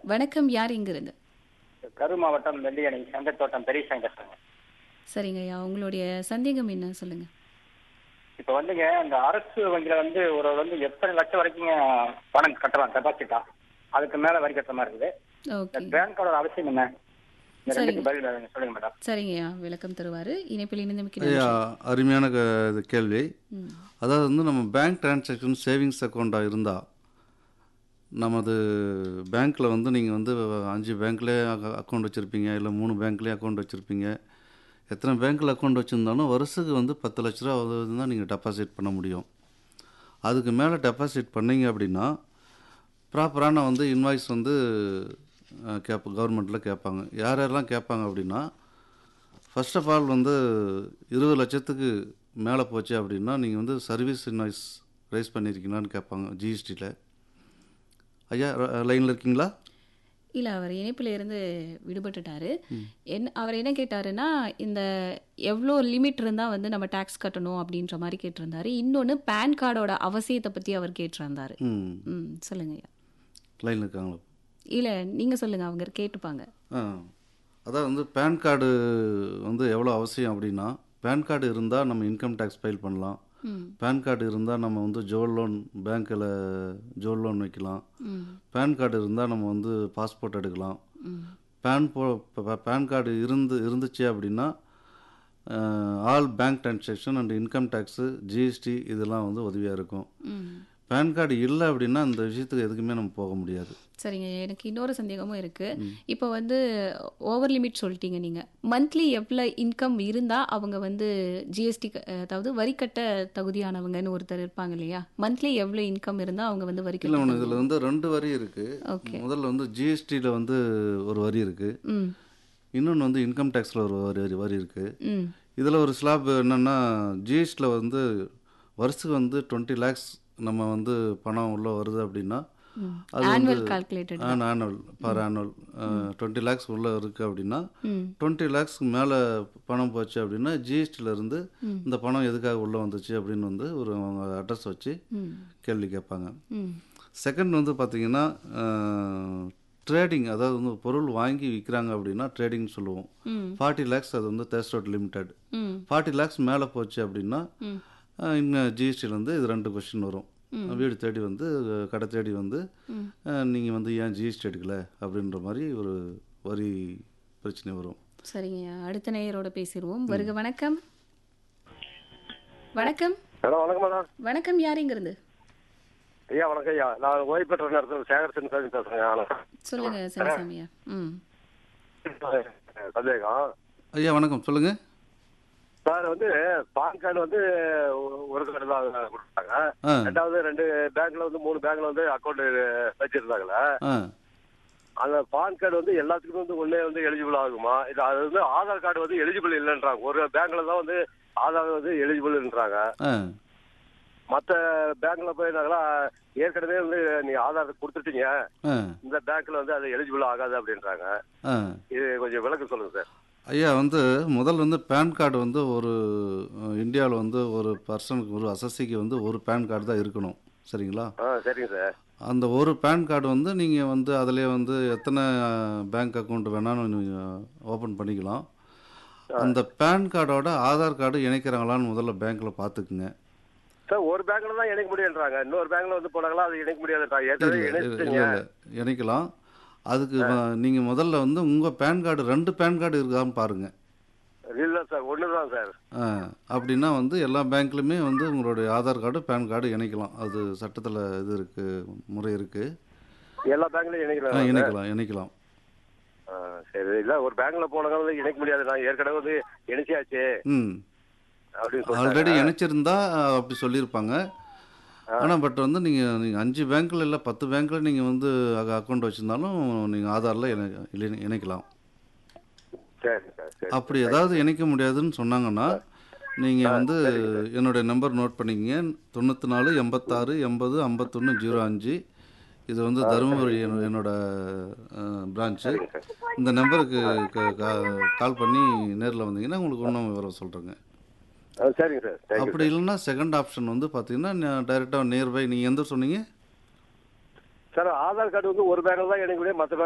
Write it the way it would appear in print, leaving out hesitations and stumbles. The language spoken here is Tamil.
வணக்கம். யார் இங்கிருந்து? கரூர் மாவட்டம் வெள்ளியணை சங்கத்தோட்டம் பெரிய சங்கர். சரிங்க ஐயா. உங்களுடைய சந்தேகம் என்ன சொல்லுங்க. இப்ப வந்துங்க இந்த அரசு வங்கியில வந்து ஒரு வந்து எத்தனை லட்சம் வரைக்கும் பணம் கட்டலாம் டெபாசிட்டா? அதுக்கு மேல வரி கட்டுற மாதிரி இருக்குது. இந்த ஓகே. பேங்கோட அவசியம் என்ன? இந்த சரிங்க. ரெண்டுக்கு பதில் சொல்லுங்க மேடம். சரிங்க ஐயா. விளக்கம் தருவாரு. இணைப்பில் இணைந்தமைக்கு ஐயா, நன்றி. அருமையான இது கேள்வி. ம். அதாவது வந்து நம்ம பேங்க் டிரான்சாக்ஷன் சேவிங்ஸ் அக்கௌண்ட்டாக இருந்தால் நமது பேங்க்கில் வந்து நீங்கள் வந்து 5 பேங்க்லேயே அக்கௌண்ட் வச்சுருப்பீங்க, இல்லை 3 பேங்க்லேயே அக்கௌண்ட் வச்சுருப்பீங்க. எத்தனை பேங்க்கில் அக்கௌண்ட் வச்சுருந்தாலும் வருஷத்துக்கு வந்து 10 லட்ச ரூபா தான் நீங்கள் டெபாசிட் பண்ண முடியும். அதுக்கு மேலே டெபாசிட் பண்ணீங்க அப்படின்னா ப்ராப்பரான வந்து இன்வாய்ஸ் வந்து கவர்மெண்ட்டில் கேட்பாங்க. யார் யாரெல்லாம் கேட்பாங்க அப்படின்னா, ஃபர்ஸ்ட் ஆஃப் ஆல் வந்து 20 லட்சத்துக்கு மேலே போச்சு அப்படின்னா நீங்கள் வந்து சர்வீஸ் இன்வாய்ஸ் ரைஸ் பண்ணியிருக்கீங்களான்னு கேட்பாங்க ஜிஎஸ்டியில். ஐயா லைனில் இருக்கீங்களா? இல்லை, அவர் இணைப்பில் இருந்து விடுபட்டுட்டாரு. அவர் என்ன கேட்டாருன்னா, இந்த எவ்வளோ லிமிட் இருந்தால் வந்து நம்ம டேக்ஸ் கட்டணும் அப்படின்ற மாதிரி கேட்டிருந்தாரு. இன்னொன்று பேன் கார்டோட அவசியத்தை பற்றி அவர் கேட்டிருந்தாரு. சொல்லுங்க ஐயா. லைனில் இருக்காங்களா? இல்லை, நீங்கள் சொல்லுங்கள், அவங்க கேட்டுப்பாங்க. அதான் வந்து பேன் கார்டு வந்து எவ்வளோ அவசியம் அப்படின்னா, பேன் கார்டு இருந்தால் நம்ம இன்கம் டேக்ஸ் ஃபைல் பண்ணலாம். பேன் கார்டு இருந்தால் நம்ம வந்து ஜோல் லோன் பேங்க்கில் ஜோல் லோன் வைக்கலாம். பேன் கார்டு இருந்தால் நம்ம வந்து பாஸ்போர்ட் எடுக்கலாம். பேன் கார்டு இருந்துச்சு அப்படின்னா all bank transaction and income tax GST இதெல்லாம் வந்து உதவியாக இருக்கும். பேன் கார்டு இல்லை அப்படின்னா அந்த விஷயத்துக்கு எதுக்குமே நம்ம போக முடியாது. சரிங்க. எனக்கு இன்னொரு சந்தேகமும் இருக்குது. இப்போ வந்து ஓவர் லிமிட் சொல்லிட்டீங்க நீங்கள். மந்த்லி எவ்வளோ இன்கம் இருந்தால் அவங்க வந்து ஜிஎஸ்டி அதாவது வரி கட்ட தகுதியானவங்கன்னு ஒருத்தர் இருப்பாங்க இல்லையா? மந்த்லி எவ்வளோ இன்கம் இருந்தால் அவங்க வந்து வரி இல்லை, கட்ட இதில் வந்து 2 வரி இருக்குது. ஓகே. முதல்ல வந்து ஜிஎஸ்டியில் வந்து ஒரு வரி இருக்குது. இன்னொன்று வந்து இன்கம் டேக்ஸில் ஒரு வரி இருக்குது. இதில் ஒரு ஸ்லாப் என்னென்னா, ஜிஎஸ்டியில் வந்து வருஷத்துக்கு வந்து 20 lakhs நம்ம வந்து பணம் உள்ளே வருது அப்படின்னா அது ஆனுவல் வந்து calculated annual per annual 20 lakhs உள்ளே இருக்குது அப்படின்னா 20 lakhs மேலே பணம் போச்சு அப்படின்னா ஜிஎஸ்டியிலேருந்து இந்த பணம் எதுக்காக உள்ளே வந்துச்சு அப்படின்னு வந்து ஒரு அவங்க அட்ரஸ் வச்சு கேள்வி கேட்பாங்க. செகண்ட் வந்து பார்த்திங்கன்னா ட்ரேடிங், அதாவது வந்து பொருள் வாங்கி விற்கிறாங்க அப்படின்னா ட்ரேடிங் சொல்லுவோம். 40 lakhs அது வந்து தேர்ஸ்டோட் லிமிடெட். 40 lakhs மேலே போச்சு அப்படின்னா இன்னும் ஜிஎஸ்டியில் வந்து இது 2 கொஸ்டின் வரும். வீடு தேடி வந்து கடை தேடி வந்து நீங்கள் வந்து ஏன் ஜிஎஸ்டி எடுக்கலை அப்படின்ற மாதிரி ஒரு வரி பிரச்சனை வரும். சரிங்க. அடுத்த நேயரோட பேசிடுவோம். வருக. வணக்கம். வணக்கம். ஹலோ, வணக்கம் மேடம். வணக்கம். யார் இங்கிருந்து? ஐயா வணக்கம் ஐயா. நான் ஓய்வு பெற்ற நேரத்தில் சேகர் சென்சாமி பேசுகிறேன். சொல்லுங்க சென்சாமியா. சந்தேகம் ஐயா வணக்கம், சொல்லுங்கள். சார், வந்து பான் கார்டு வந்து ஒரு கார்டு தான் கொடுத்தாங்க. ரெண்டாவது 2 பேங்க்ல வந்து 3 பேங்க்ல வந்து அக்கௌண்ட் வச்சிருந்தாங்களே, அந்த பான் கார்டு வந்து எல்லாத்துக்கும் வந்து ஒன்னே வந்து எலிஜிபிள் ஆகுமா? இது அது வந்து ஆதார் கார்டு வந்து எலிஜிபிள் இல்லைன்றாங்க. ஒரு பேங்க்ல தான் வந்து ஆதார் வந்து எலிஜிபிள்ன்றாங்க. மற்ற பேங்க்ல போயிருந்தாங்களா, ஏற்கனவே வந்து நீங்க ஆதார் கொடுத்துட்டீங்க, இந்த பேங்க்ல வந்து அது எலிஜிபிள் ஆகாது அப்படின்றாங்க. இது கொஞ்சம் விளக்கம் சொல்லுங்க சார். ஐயா வந்து முதல் வந்து பேன் கார்டு வந்து ஒரு இந்தியாவில் வந்து ஒரு பர்சனுக்கு ஒரு அசஸ்சிக்கு வந்து ஒரு பேன் கார்டு தான் இருக்கணும். சரிங்களா? சரிங்க சார். அந்த ஒரு பேன் கார்டு வந்து நீங்கள் வந்து அதிலே வந்து எத்தனை பேங்க் அக்கௌண்ட் வேணாலும் நீங்கள் ஓப்பன் பண்ணிக்கலாம். அந்த பேன் கார்டோட ஆதார் கார்டு இணைக்கிறாங்களான்னு முதல்ல பேங்க்கில் பார்த்துக்குங்க. சார், ஒரு பேங்க்ல தான் இணைக்க முடியுன்றாங்க, இன்னொரு பேங்க்ல வந்து போனாங்களா அது இணைக்க முடியாதுன்றாங்க. ஏற்கனவே இணைச்சிட்டீங்க. இணைக்கலாம். அதுக்கு நீங்கள் முதல்ல வந்து உங்கள் பேன் கார்டு 2 பேன் கார்டு இருக்கான்னு பாருங்கள். இல்லை சார், ஒன்று தான் சார். அப்படின்னா வந்து எல்லா பேங்க்லையுமே வந்து உங்களுடைய ஆதார் கார்டு பேன் கார்டு இணைக்கலாம். அது சட்டத்தில் இது இருக்குது, முறை இருக்குது. எல்லா பேங்க்லையும் இணைக்கலாம். சரி. இல்லை, ஒரு பேங்க்ல போனாங்க இணைக்க முடியாது, நான் ஏற்கனவே வந்து இணைச்சியாச்சு அப்படின்னு ஆல்ரெடி இணைச்சிருந்தா அப்படி சொல்லியிருப்பாங்க. ஆனால் பட் வந்து நீங்கள் 5 பேங்க்கில் இல்லை 10 பேங்க்கில் நீங்கள் வந்து அக்கௌண்ட் வச்சுருந்தாலும் நீங்கள் ஆதாரில் இணைக்கலாம். அப்படி ஏதாவது இணைக்க முடியாதுன்னு சொன்னாங்கன்னா நீங்கள் வந்து என்னுடைய நம்பர் நோட் பண்ணிக்கங்க. 94 86 80 51 05. இது வந்து தருமபுரி என்னோட பிரான்ச்சு. இந்த நம்பருக்கு கால் பண்ணி நேரில் வந்தீங்கன்னா உங்களுக்கு இன்னும் விவரம் சொல்கிறேங்க. சரிங்க சார். அப்படி இல்லைன்னா செகண்ட் ஆப்ஷன் வந்து பார்த்தீங்கன்னா டைரெக்டாக நியர்பை. நீங்கள் எந்த சொன்னீங்க சார்? ஆதார் கார்டு வந்து ஒரு பேங்க்ல தான் இணைக்க முடியும், மற்ற